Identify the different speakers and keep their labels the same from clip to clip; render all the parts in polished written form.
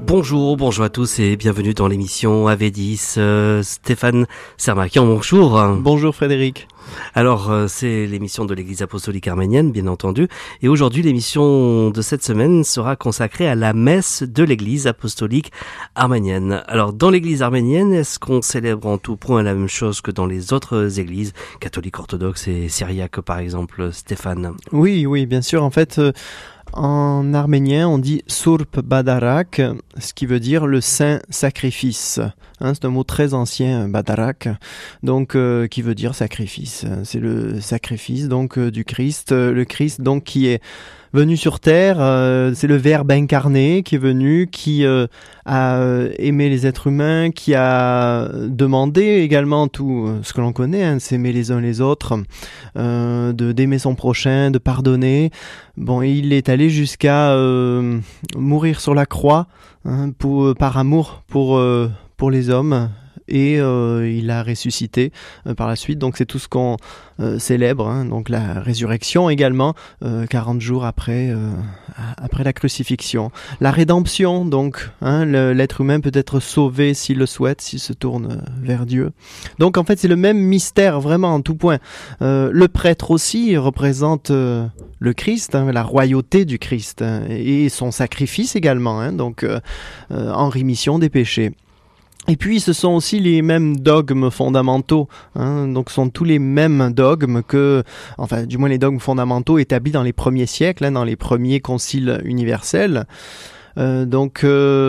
Speaker 1: Bonjour à tous et bienvenue dans l'émission AV10. Stéphane Sermakian, bonjour.
Speaker 2: Bonjour Frédéric.
Speaker 1: Alors, c'est l'émission de l'Église apostolique arménienne, bien entendu. Et aujourd'hui, l'émission de cette semaine sera consacrée à la messe de l'Église apostolique arménienne. Alors, dans l'Église arménienne, est-ce qu'on célèbre en tout point la même chose que dans les autres églises catholiques, orthodoxes et syriaques, par exemple, Stéphane?
Speaker 2: Oui, bien sûr. En fait, en arménien, on dit Surp Badarak, ce qui veut dire le saint sacrifice. C'est un mot très ancien, Badarak, donc qui veut dire sacrifice. C'est le sacrifice donc du Christ, le Christ donc qui est venu sur terre, c'est le Verbe incarné qui est venu, qui a aimé les êtres humains, qui a demandé également tout ce que l'on connaît, de s'aimer les uns les autres, d'aimer son prochain, de pardonner. Bon, et il est allé jusqu'à mourir sur la croix par amour pour les hommes. Et il a ressuscité par la suite, donc c'est tout ce qu'on célèbre, donc la résurrection également, 40 jours après la crucifixion. La rédemption, donc, l'être humain peut être sauvé s'il le souhaite, s'il se tourne vers Dieu. Donc en fait c'est le même mystère vraiment en tout point. Le prêtre aussi représente le Christ, la royauté du Christ, et son sacrifice également, donc en rémission des péchés. Et puis, ce sont aussi les mêmes dogmes fondamentaux, donc ce sont tous les mêmes dogmes du moins les dogmes fondamentaux établis dans les premiers siècles, dans les premiers conciles universels. Donc,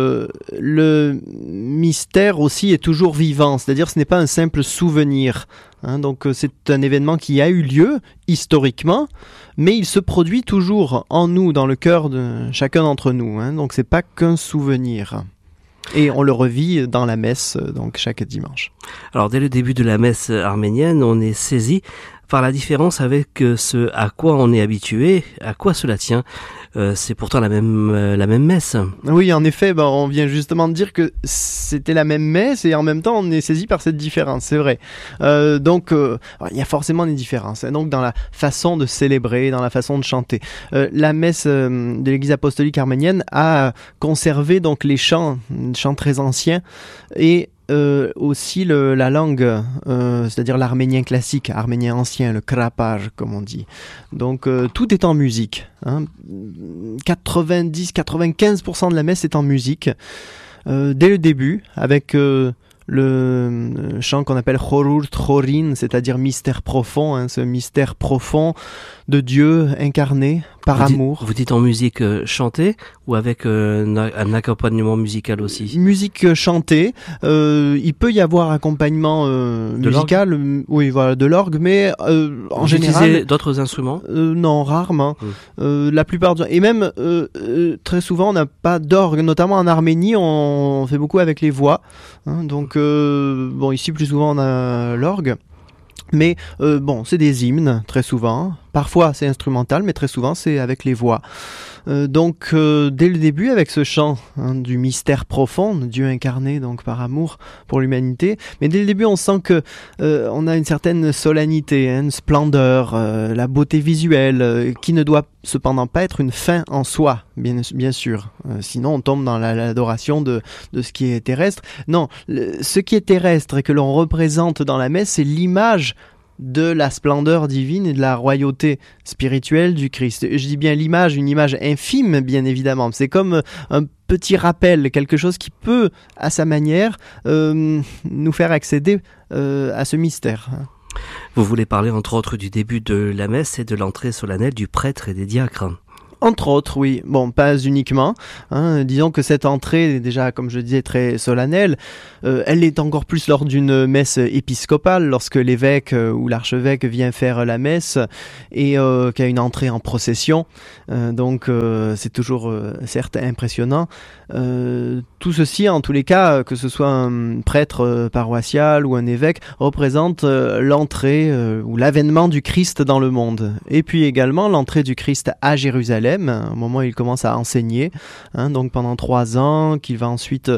Speaker 2: le mystère aussi est toujours vivant, c'est-à-dire ce n'est pas un simple souvenir. Donc, c'est un événement qui a eu lieu historiquement, mais il se produit toujours en nous, dans le cœur de chacun d'entre nous. Donc, c'est pas qu'un souvenir. Et on le revit dans la messe, donc chaque dimanche.
Speaker 1: Alors, dès le début de la messe arménienne, on est saisi par la différence avec ce à quoi on est habitué, à quoi cela tient. C'est pourtant la même messe.
Speaker 2: Oui, en effet, on vient justement de dire que c'était la même messe et en même temps on est saisi par cette différence, c'est vrai. Donc il y a forcément des différences, donc dans la façon de célébrer, dans la façon de chanter. La messe de l'Église apostolique arménienne a conservé donc les chants très anciens et aussi la langue, c'est-à-dire l'arménien classique, arménien ancien, le krapar comme on dit. Donc tout est en musique. 90-95% de la messe est en musique. Dès le début, avec le chant qu'on appelle Chorur Chorin, c'est-à-dire mystère profond, ce mystère profond de Dieu incarné par amour.
Speaker 1: Vous dites en musique chantée ou avec un accompagnement musical aussi?
Speaker 2: Musique chantée, il peut y avoir accompagnement musical, oui voilà, de l'orgue, mais en général.
Speaker 1: Vous utilisez d'autres instruments?
Speaker 2: Non, rarement. La plupart et même très souvent on n'a pas d'orgue, notamment en Arménie on fait beaucoup avec les voix, donc ici plus souvent on a l'orgue. Mais c'est des hymnes très souvent. Parfois c'est instrumental, mais très souvent c'est avec les voix. Donc dès le début, avec ce chant du mystère profond, Dieu incarné donc par amour pour l'humanité, mais dès le début on sent que on a une certaine solennité, une splendeur, la beauté visuelle, qui ne doit cependant pas être une fin en soi, bien sûr. Sinon on tombe dans l'adoration de ce qui est terrestre. Non, ce qui est terrestre et que l'on représente dans la messe, c'est l'image de la splendeur divine et de la royauté spirituelle du Christ. Je dis bien l'image, une image infime bien évidemment. C'est comme un petit rappel, quelque chose qui peut, à sa manière, nous faire accéder à ce mystère.
Speaker 1: Vous voulez parler entre autres du début de la messe et de l'entrée solennelle du prêtre et des diacres.
Speaker 2: Entre autres, oui. Bon, pas uniquement. Disons que cette entrée est déjà, comme je disais, très solennelle. Elle est encore plus lors d'une messe épiscopale, lorsque l'évêque ou l'archevêque vient faire la messe et qu'il y a une entrée en procession. Donc, c'est toujours, certes, impressionnant. Tout ceci, en tous les cas, que ce soit un prêtre paroissial ou un évêque, représente l'entrée ou l'avènement du Christ dans le monde. Et puis également l'entrée du Christ à Jérusalem, au moment où il commence à enseigner, donc pendant 3 ans, qu'il va ensuite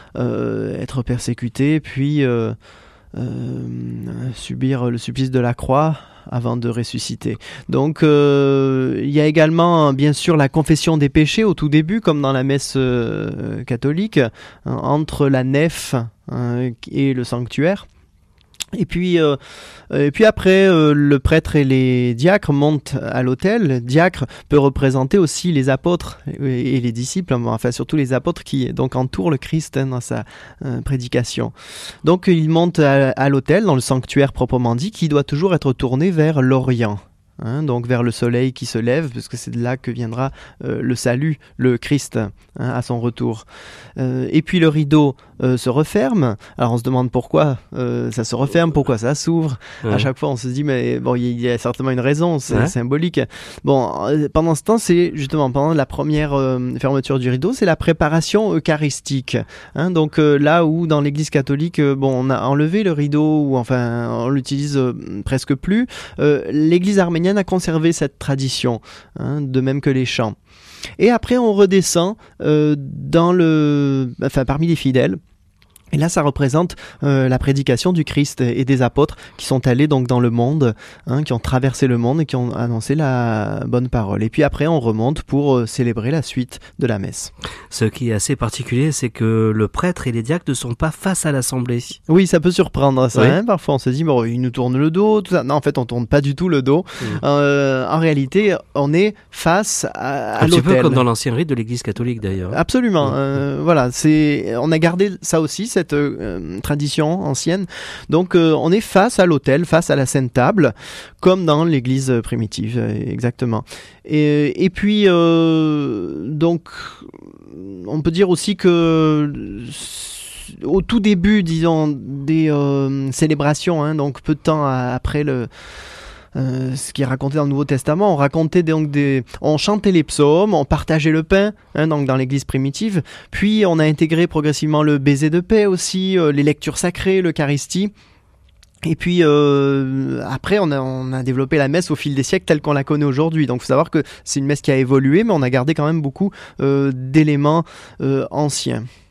Speaker 2: être persécuté, puis subir le supplice de la croix avant de ressusciter. Donc il y a également bien sûr la confession des péchés au tout début, comme dans la messe catholique, entre la nef et le sanctuaire. Et puis après, le prêtre et les diacres montent à l'autel. Le diacre peut représenter aussi les apôtres et les disciples, enfin surtout les apôtres qui donc entourent le Christ dans sa prédication. Donc ils montent à l'autel, dans le sanctuaire proprement dit, qui doit toujours être tourné vers l'Orient. Donc vers le soleil qui se lève, parce que c'est de là que viendra le salut, le Christ, à son retour. Et puis le rideau se referme. Alors on se demande pourquoi ça se referme, pourquoi ça s'ouvre. À chaque fois on se dit mais bon, il y a certainement une raison, c'est symbolique. Bon, pendant ce temps, c'est justement pendant la première fermeture du rideau, c'est la préparation eucharistique. Donc là où dans l'Église catholique, on a enlevé le rideau, ou enfin on l'utilise presque plus. L'Église arménienne a conservé cette tradition, de même que les chants. Et après on redescend parmi les fidèles. Et là, ça représente la prédication du Christ et des apôtres qui sont allés donc dans le monde, qui ont traversé le monde et qui ont annoncé la bonne parole. Et puis après, on remonte pour célébrer la suite de la messe.
Speaker 1: Ce qui est assez particulier, c'est que le prêtre et les diacres ne sont pas face à l'assemblée.
Speaker 2: Oui, ça peut surprendre ça. Oui. Parfois, on se dit, bon, ils nous tournent le dos, tout ça. Non, en fait, on tourne pas du tout le dos. En réalité, on est face à l'autel. Un petit
Speaker 1: peu comme dans l'ancien rite de l'Église catholique, d'ailleurs.
Speaker 2: Absolument. Voilà, on a gardé ça aussi, cette tradition ancienne. Donc on est face à l'autel, face à la Sainte Table, comme dans l'Église primitive, exactement. Et puis donc on peut dire aussi que au tout début, disons, des célébrations, donc peu de temps après ce qui est raconté dans le Nouveau Testament, on chantait les psaumes, on partageait le pain, donc dans l'Église primitive, puis on a intégré progressivement le baiser de paix aussi, les lectures sacrées, l'Eucharistie. Et puis après, on a développé la messe au fil des siècles telle qu'on la connaît aujourd'hui. Donc, il faut savoir que c'est une messe qui a évolué, mais on a gardé quand même beaucoup d'éléments anciens.